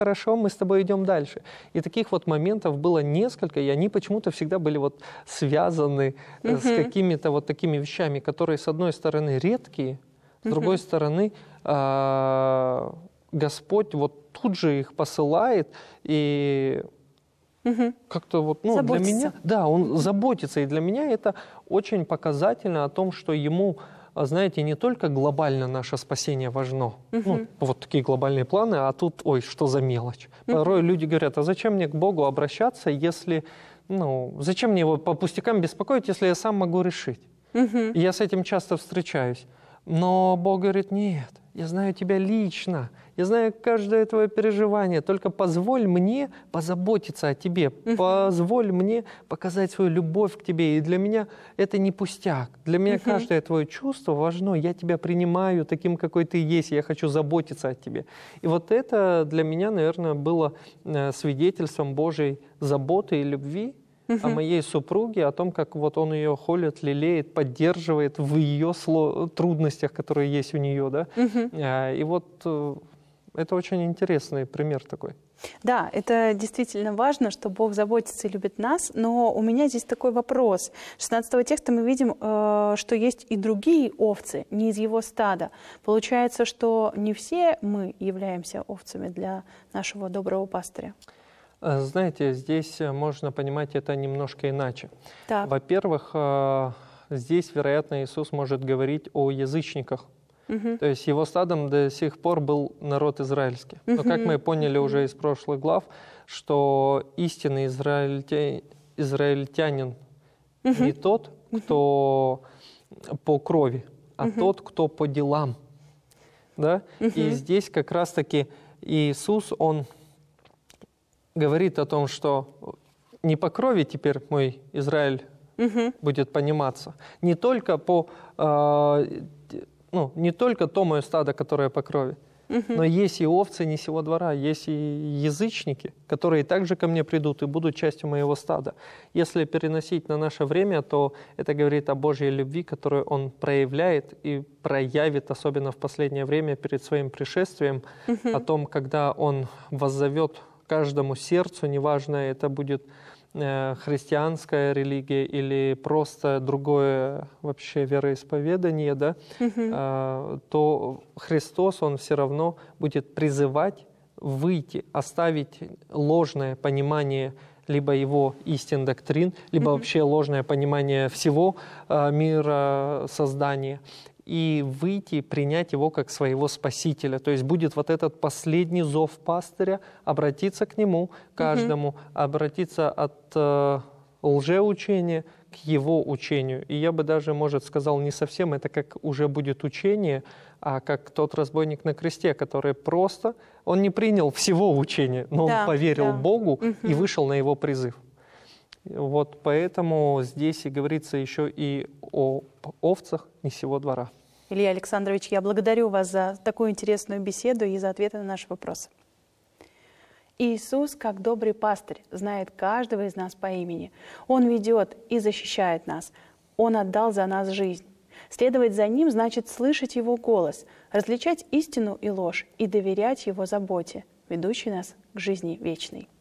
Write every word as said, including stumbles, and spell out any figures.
хорошо, мы с тобой идем дальше. И таких вот моментов было несколько, и они почему-то всегда были вот связаны Мгм. с какими-то вот такими вещами, которые, с одной стороны, редкие, с другой Мгм. стороны, а, Господь вот тут же их посылает, и Мгм. как-то вот, ну, для Заботится. меня, да, он заботится, и для меня это очень показательно о том, что ему, а, знаете, не только глобально наше спасение важно, ну, Мгм. вот такие глобальные планы, а тут, ой, что за мелочь. Порой люди говорят, а зачем мне к Богу обращаться, если, ну, зачем мне его по пустякам беспокоить, если я сам могу решить? Мгм. И я с этим часто встречаюсь. Но Бог говорит, нет, я знаю тебя лично, я знаю каждое твое переживание, только позволь мне позаботиться о тебе, Мгм. позволь мне показать свою любовь к тебе. И для меня это не пустяк, для меня Мгм. каждое твое чувство важно, я тебя принимаю таким, какой ты есть, я хочу заботиться о тебе. И вот это для меня, наверное, было э, свидетельством Божьей заботы и любви о Мгм. моей супруге, о том, как вот он ее холит, лелеет, поддерживает в ее сло- трудностях, которые есть у нее, да. Мгм. А, И вот э, это очень интересный пример такой. Да, это действительно важно, что Бог заботится и любит нас, но у меня здесь такой вопрос. С шестнадцатого текста мы видим, э, что есть и другие овцы, не из его стада. Получается, что не все мы являемся овцами для нашего доброго пастыря. А, Знаете, здесь э, можно понимать это немножко иначе. Так. Во-первых, э, здесь, вероятно, Иисус может говорить о язычниках. Мгм. То есть его стадом до сих пор был народ израильский. Но как мы Мгм. поняли уже из прошлых глав, что истинный израильтя- израильтянин Мгм. не тот, кто по крови, а Мгм. тот, кто по делам. Да? И Мгм. здесь как раз-таки Иисус, Он говорит о том, что не по крови теперь мой Израиль Мгм. будет пониматься, не только по, э, ну, не только то мое стадо, которое по крови, Мгм. но есть и овцы не сего двора, есть и язычники, которые также ко мне придут и будут частью моего стада. Если переносить на наше время, то это говорит о Божьей любви, которую Он проявляет и проявит, особенно в последнее время перед Своим пришествием, Мгм. о том, когда Он воззовет каждому сердцу, неважно, это будет э, христианская религия или просто другое вообще вероисповедание, да, Мгм. э, то Христос, Он все равно будет призывать выйти, оставить ложное понимание либо его истин доктрин, либо Мгм. вообще ложное понимание всего э, мира создания, и выйти, принять его как своего спасителя. То есть будет вот этот последний зов пастыря, обратиться к нему, каждому, обратиться от э, лжеучения к его учению. И я бы даже, может, сказал, не совсем это как уже будет учение, а как тот разбойник на кресте, который просто, он не принял всего учения, но он Да, поверил да. Богу и Мгм. вышел на его призыв. Вот поэтому здесь и говорится еще и о овцах не сего двора. Илья Александрович, я благодарю вас за такую интересную беседу и за ответы на наши вопросы. Иисус, как добрый пастырь, знает каждого из нас по имени. Он ведет и защищает нас. Он отдал за нас жизнь. Следовать за Ним значит слышать Его голос, различать истину и ложь и доверять Его заботе, ведущей нас к жизни вечной.